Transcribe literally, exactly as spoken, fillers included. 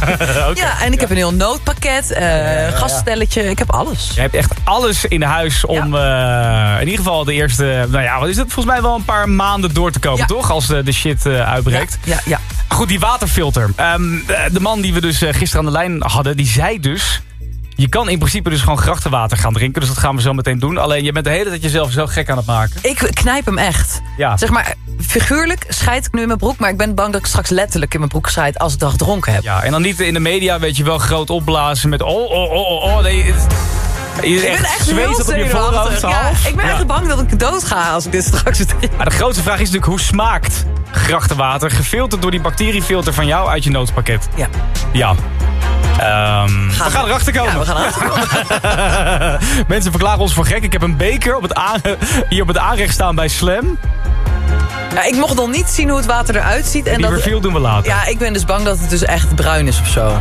Okay. Ja, en ik heb een heel noodpakket, uh, ja, ja, ja. gasstelletje, ik heb alles. Je hebt echt alles in huis om ja. uh, in ieder geval de eerste, nou ja, wat is het, volgens mij wel een paar maanden door te komen, ja. toch? Als de, de shit uh, uitbreekt. Ja, ja, ja. Goed, die waterfilter. Um, de man die we dus uh, gisteren aan de lijn hadden, die zei dus... Je kan in principe dus gewoon grachtenwater gaan drinken. Dus dat gaan we zo meteen doen. Alleen je bent de hele tijd jezelf zo gek aan het maken. Ik knijp hem echt. Ja. Zeg maar, figuurlijk scheid ik nu in mijn broek. Maar ik ben bang dat ik straks letterlijk in mijn broek scheid als ik dag dronken heb. Ja, en dan niet in de media, weet je wel, groot opblazen met... Oh, oh, oh, oh, oh. Nee, het, je ik echt ben echt zweet heel op je voorhoofd. Ja, ik ben ja. echt bang dat ik dood ga als ik dit straks drink. Maar de grootste vraag is natuurlijk, hoe smaakt grachtenwater? Gefilterd door die bacteriefilter van jou uit je noodpakket. Ja. Ja. Um, gaan we gaan erachter komen. Ja, we gaan erachter komen. Mensen verklaren ons voor gek. Ik heb een beker op het aan, hier op het aanrecht staan bij Slam. Ja, ik mocht nog niet zien hoe het water eruit ziet. En die dat, reveal doen we later. Ja, ik ben dus bang dat het dus echt bruin is of zo.